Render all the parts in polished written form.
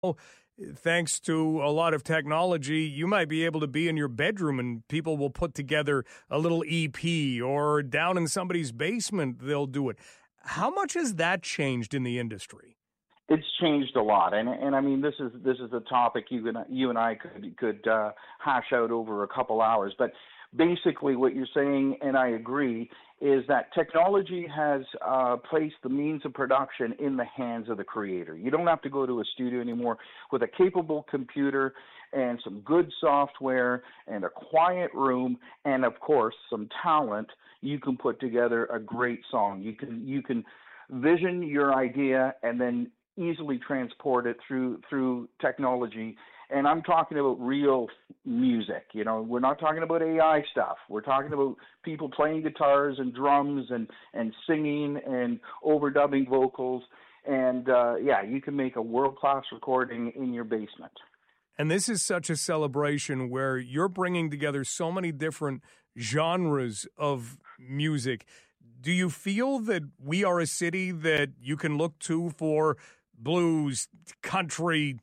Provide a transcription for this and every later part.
thanks to a lot of technology, you might be able to be in your bedroom and people will put together a little EP, or down in somebody's basement, they'll do it. How much has that changed in the industry? It's changed a lot, and I mean this is a topic you and I could hash out over a couple hours. But basically, what you're saying, and I agree, is that technology has placed the means of production in the hands of the creator. You don't have to go to a studio anymore. With a capable computer and some good software and a quiet room, and of course some talent, you can put together a great song. You can vision your idea and then easily transport it through technology. And I'm talking about real music. You know, we're not talking about AI stuff. We're talking about people playing guitars and drums and singing and overdubbing vocals. And you can make a world-class recording in your basement. And this is such a celebration where you're bringing together so many different genres of music. Do you feel that we are a city that you can look to for blues, country,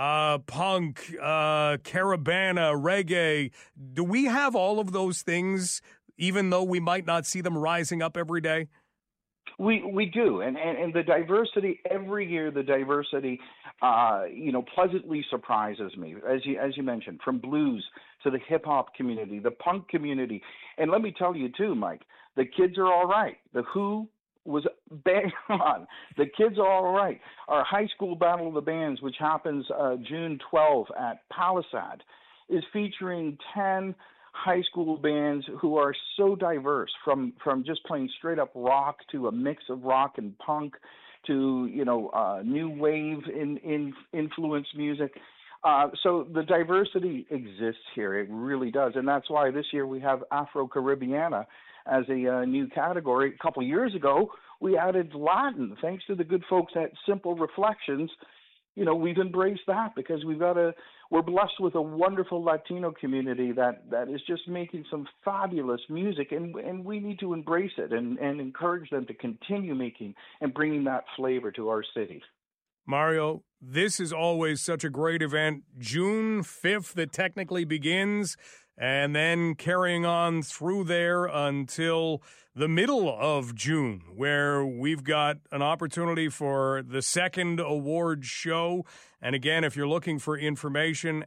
punk, Caribana, reggae? Do we have all of those things, even though we might not see them rising up every day? We do, and the diversity every year. The diversity, pleasantly surprises me. As you mentioned, from blues to the hip hop community, the punk community, and let me tell you too, Mike, the kids are all right. The Who was bang on. The kids are all right. Our high school battle of the bands, which happens June 12 at Palisade, is featuring 10 high school bands who are so diverse, from just playing straight up rock to a mix of rock and punk to new wave in influence music. So the diversity exists here. It really does, and that's why this year we have Afro-Caribbeana as a new category. A couple of years ago, we added Latin. Thanks to the good folks at Simple Reflections, we've embraced that because we're blessed with a wonderful Latino community that is just making some fabulous music, and we need to embrace it and encourage them to continue making and bringing that flavor to our city. Mario, this is always such a great event. June 5th, it technically begins, and then carrying on through there until the middle of June, where we've got an opportunity for the second award show. And again, if you're looking for information,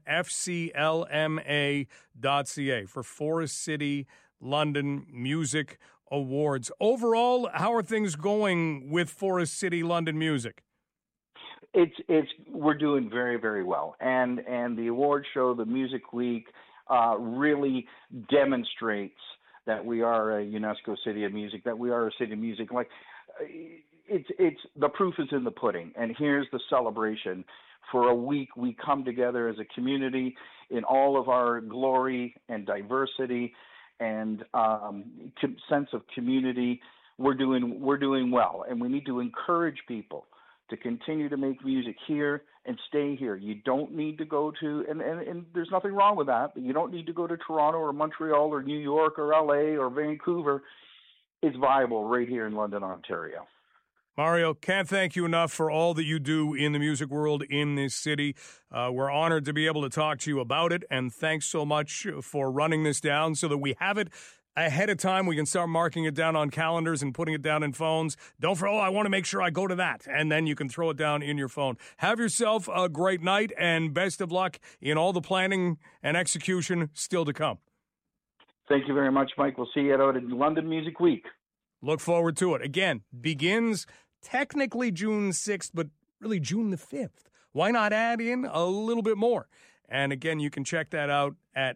fclma.ca for Forest City London Music Awards. Overall, how are things going with Forest City London Music? We're doing very, very well, and the award show, the Music Week, really demonstrates that we are a UNESCO City of Music, that we are a city of music. Like it's the proof is in the pudding, and here's the celebration. For a week, we come together as a community in all of our glory and diversity and sense of community. We're doing well, and we need to encourage people to continue to make music here and stay here. You don't need to go to, and there's nothing wrong with that, but you don't need to go to Toronto or Montreal or New York or LA or Vancouver. It's viable right here in London, Ontario. Mario, can't thank you enough for all that you do in the music world in this city. We're honored to be able to talk to you about it, and thanks so much for running this down so that we have it ahead of time. We can start marking it down on calendars and putting it down in phones. Don't forget, I want to make sure I go to that. And then you can throw it down in your phone. Have yourself a great night, and best of luck in all the planning and execution still to come. Thank you very much, Mike. We'll see you out at London Music Week. Look forward to it. Again, begins technically June 6th, but really June the 5th. Why not add in a little bit more? And again, you can check that out at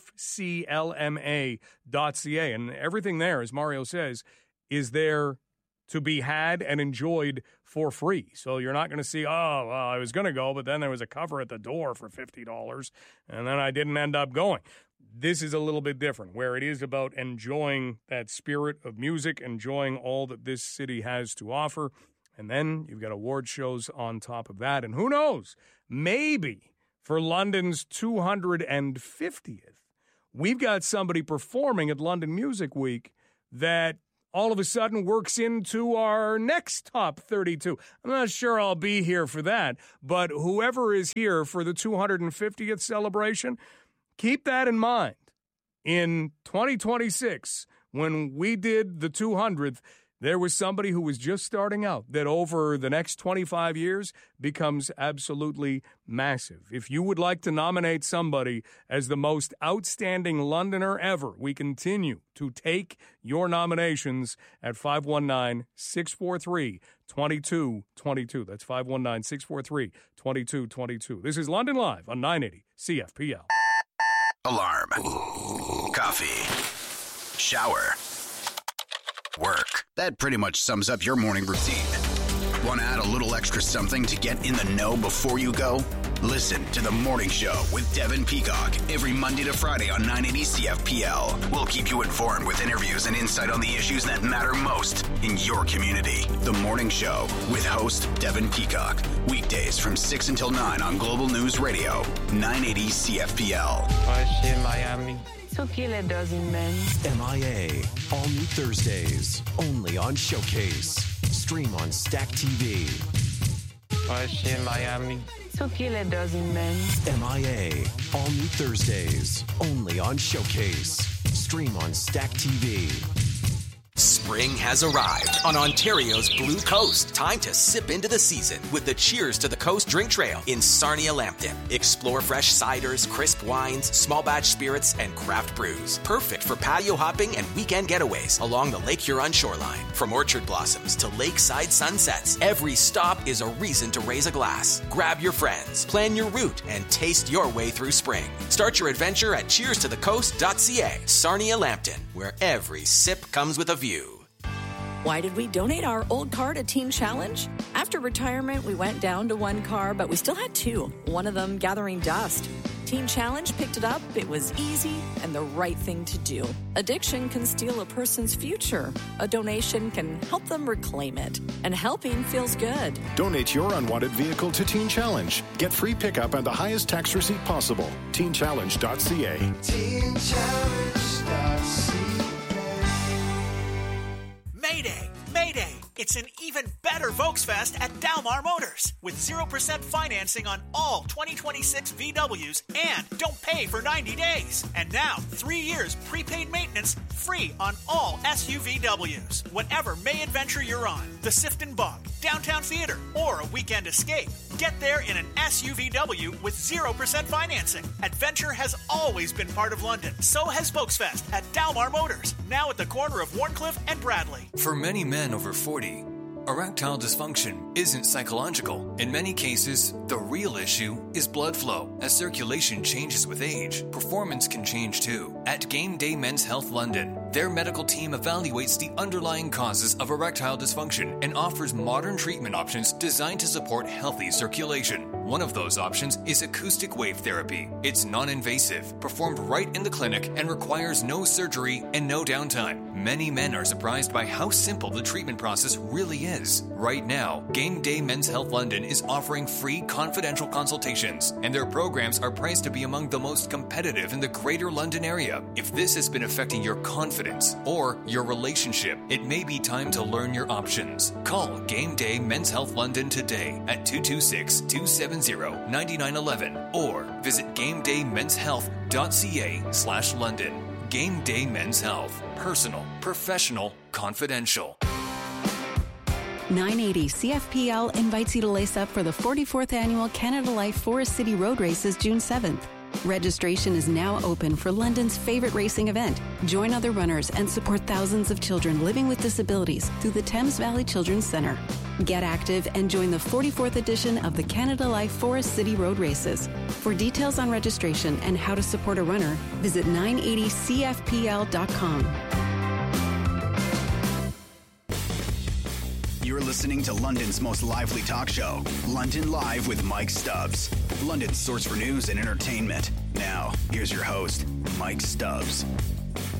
fclma.ca. And everything there, as Mario says, is there to be had and enjoyed for free. So you're not going to see, I was going to go, but then there was a cover at the door for $50, and then I didn't end up going. This is a little bit different, where it is about enjoying that spirit of music, enjoying all that this city has to offer. And then you've got award shows on top of that. And who knows, maybe for London's 250th, we've got somebody performing at London Music Week that all of a sudden works into our next top 32. I'm not sure I'll be here for that, but whoever is here for the 250th celebration, keep that in mind. In 2026, when we did the 200th, there was somebody who was just starting out that over the next 25 years becomes absolutely massive. If you would like to nominate somebody as the most outstanding Londoner ever, we continue to take your nominations at 519-643-2222. That's 519-643-2222. This is London Live on 980 CFPL. Alarm. Coffee. Shower. Work. That pretty much sums up your morning routine. Want to add a little extra something to get in the know before you go? Listen to The Morning Show with Devin Peacock every Monday to Friday on 980 CFPL. We'll keep you informed with interviews and insight on the issues that matter most in your community. The Morning Show with host Devin Peacock. Weekdays from 6 until 9 on Global News Radio, 980 CFPL. Miami. So kill a dozen men. MIA. All new Thursdays. Only on Showcase. Stream on Stack TV. Miami. So kill a dozen men. MIA. All new Thursdays. Only on Showcase. Stream on Stack TV. Spring has arrived on Ontario's Blue Coast. Time to sip into the season with the Cheers to the Coast drink trail in Sarnia-Lambton. Explore fresh ciders, crisp wines, small batch spirits, and craft brews. Perfect for patio hopping and weekend getaways along the Lake Huron shoreline. From orchard blossoms to lakeside sunsets, every stop is a reason to raise a glass. Grab your friends, plan your route, and taste your way through spring. Start your adventure at cheerstothecoast.ca. Sarnia-Lambton, where every sip comes with a view. Why did we donate our old car to Teen Challenge? After retirement, we went down to one car, but we still had two, one of them gathering dust. Teen Challenge picked it up, it was easy, and the right thing to do. Addiction can steal a person's future. A donation can help them reclaim it. And helping feels good. Donate your unwanted vehicle to Teen Challenge. Get free pickup and the highest tax receipt possible. TeenChallenge.ca. TeenChallenge.ca. Mayday! Mayday! It's an even better Volksfest at Dalmar Motors with 0% financing on all 2026 VWs and don't pay for 90 days. And now, 3 years prepaid maintenance free on all SUVWs. Whatever May adventure you're on, the Sifton Bog, Downtown Theater, or a weekend escape, get there in an SUVW with 0% financing. Adventure has always been part of London. So has Volksfest at Dalmar Motors, now at the corner of Warncliffe and Bradley. For many men over 40, erectile dysfunction isn't psychological. In many cases, the real issue is blood flow. As circulation changes with age, performance can change too. At Game Day Men's Health London, their medical team evaluates the underlying causes of erectile dysfunction and offers modern treatment options designed to support healthy circulation. One of those options is acoustic wave therapy. It's non-invasive, performed right in the clinic, and requires no surgery and no downtime. Many men are surprised by how simple the treatment process really is. Right now, Game Day Men's Health London is offering free confidential consultations, and their programs are priced to be among the most competitive in the Greater London area. If this has been affecting your confidence or your relationship, it may be time to learn your options. Call Game Day Men's Health London today at 226-270-9911 or visit GameDayMen'sHealth.ca/London. Game Day Men's Health. Personal, professional, confidential. 980 CFPL invites you to lace up for the 44th Annual Canada Life Forest City Road Races June 7th. Registration is now open for London's favorite racing event. Join other runners and support thousands of children living with disabilities through the Thames Valley Children's Centre. Get active and join the 44th edition of the Canada Life Forest City Road Races. For details on registration and how to support a runner, visit 980CFPL.com. You're listening to London's most lively talk show, London Live with Mike Stubbs. London's source for news and entertainment. Now, here's your host, Mike Stubbs.